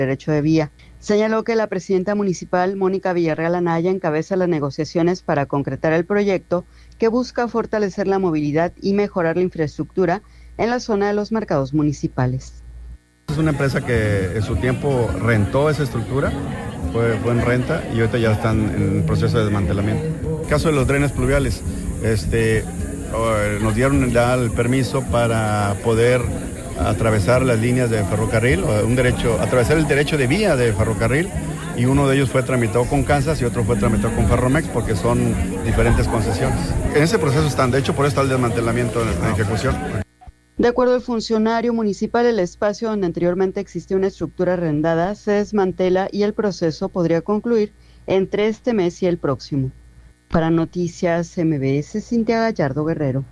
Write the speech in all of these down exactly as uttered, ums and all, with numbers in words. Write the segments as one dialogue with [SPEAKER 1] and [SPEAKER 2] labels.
[SPEAKER 1] derecho de vía. Señaló que la presidenta municipal, Mónica Villarreal Anaya, encabeza las negociaciones para concretar el proyecto que busca fortalecer la movilidad y mejorar la infraestructura en la zona de los mercados municipales.
[SPEAKER 2] Es una empresa que en su tiempo rentó esa estructura, fue, fue en renta y ahorita ya están en proceso de desmantelamiento. El caso de los drenes pluviales, este, nos dieron ya el permiso para poder atravesar las líneas de ferrocarril, un derecho, atravesar el derecho de vía de ferrocarril, y uno de ellos fue tramitado con Kansas y otro fue tramitado con Ferromex porque son diferentes concesiones. En ese proceso están, de hecho por eso está el desmantelamiento en ejecución.
[SPEAKER 1] De acuerdo al funcionario municipal, el espacio donde anteriormente existía una estructura arrendada se desmantela y el proceso podría concluir entre este mes y el próximo. Para Noticias M B S, Cintia Gallardo Guerrero.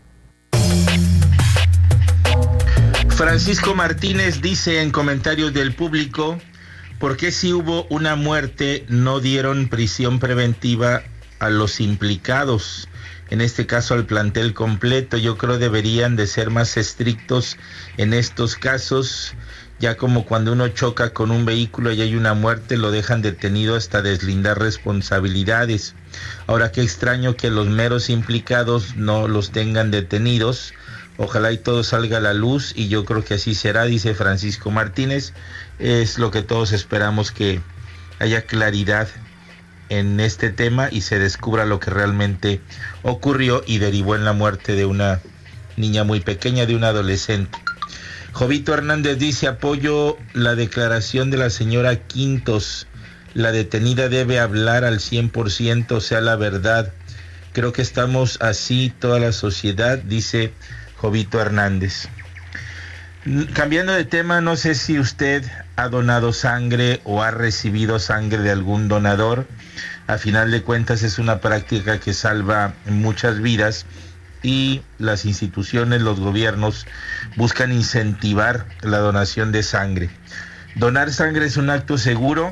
[SPEAKER 3] Francisco Martínez dice en comentarios del público: ¿por qué si hubo una muerte no dieron prisión preventiva a los implicados? En este caso al plantel completo. Yo creo deberían de ser más estrictos en estos casos, ya como cuando uno choca con un vehículo y hay una muerte, lo dejan detenido hasta deslindar responsabilidades. Ahora, qué extraño que los meros implicados no los tengan detenidos. Ojalá y todo salga a la luz, y yo creo que así será, dice Francisco Martínez. Es lo que todos esperamos, que haya claridad en este tema y se descubra lo que realmente ocurrió y derivó en la muerte de una niña muy pequeña, de una adolescente. Jovito Hernández dice: apoyo la declaración de la señora Quintos. La detenida debe hablar al cien por ciento, o sea, la verdad. Creo que estamos así toda la sociedad, dice Jovito Hernández. Cambiando de tema, no sé si usted ha donado sangre o ha recibido sangre de algún donador. A final de cuentas es una práctica que salva muchas vidas y las instituciones, los gobiernos buscan incentivar la donación de sangre. Donar sangre es un acto seguro,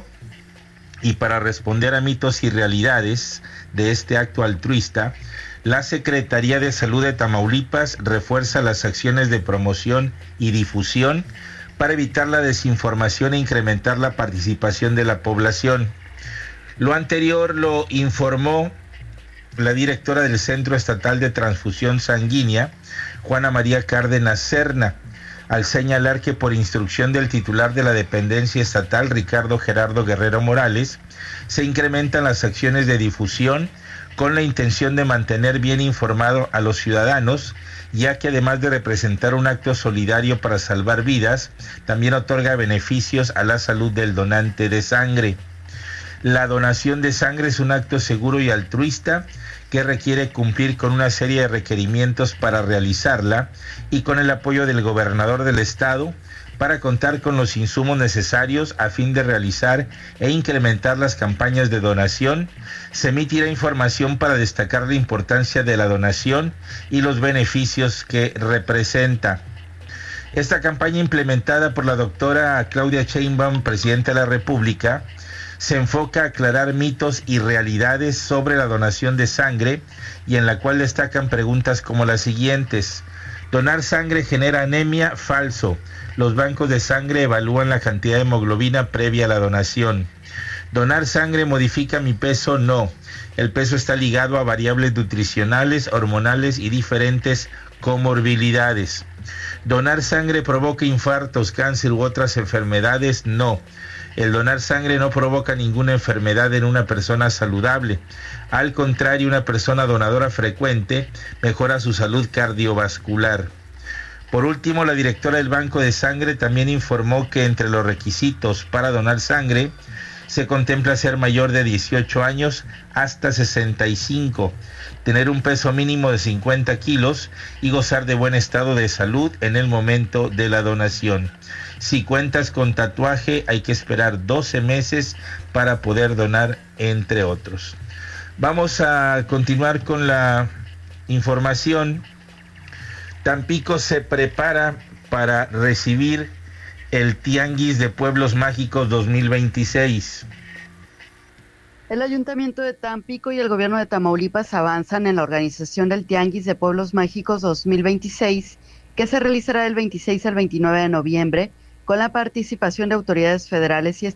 [SPEAKER 3] y para responder a mitos y realidades de este acto altruista, la Secretaría de Salud de Tamaulipas refuerza las acciones de promoción y difusión para evitar la desinformación e incrementar la participación de la población. Lo anterior lo informó la directora del Centro Estatal de Transfusión Sanguínea, Juana María Cárdenas Serna, al señalar que por instrucción del titular de la dependencia estatal, Ricardo Gerardo Guerrero Morales, se incrementan las acciones de difusión con la intención de mantener bien informado a los ciudadanos, ya que además de representar un acto solidario para salvar vidas, también otorga beneficios a la salud del donante de sangre. La donación de sangre es un acto seguro y altruista que requiere cumplir con una serie de requerimientos para realizarla, y con el apoyo del gobernador del estado para contar con los insumos necesarios a fin de realizar e incrementar las campañas de donación. Se emitirá información para destacar la importancia de la donación y los beneficios que representa. Esta campaña, implementada por la doctora Claudia Sheinbaum, presidenta de la República, se enfoca a aclarar mitos y realidades sobre la donación de sangre, y en la cual destacan preguntas como las siguientes: ¿donar sangre genera anemia? Falso. Los bancos de sangre evalúan la cantidad de hemoglobina previa a la donación. ¿Donar sangre modifica mi peso? No. El peso está ligado a variables nutricionales, hormonales y diferentes comorbilidades. ¿Donar sangre provoca infartos, cáncer u otras enfermedades? No. El donar sangre no provoca ninguna enfermedad en una persona saludable. Al contrario, una persona donadora frecuente mejora su salud cardiovascular. Por último, la directora del Banco de Sangre también informó que entre los requisitos para donar sangre se contempla ser mayor de dieciocho años hasta sesenta y cinco, tener un peso mínimo de cincuenta kilos y gozar de buen estado de salud en el momento de la donación. Si cuentas con tatuaje, hay que esperar doce meses para poder donar, entre otros. Vamos a continuar con la información. Tampico se prepara para recibir el Tianguis de Pueblos Mágicos dos mil veintiséis.
[SPEAKER 1] El Ayuntamiento de Tampico y el Gobierno de Tamaulipas avanzan en la organización del Tianguis de Pueblos Mágicos dos mil veintiséis, que se realizará del veintiséis al veintinueve de noviembre con la participación de autoridades federales y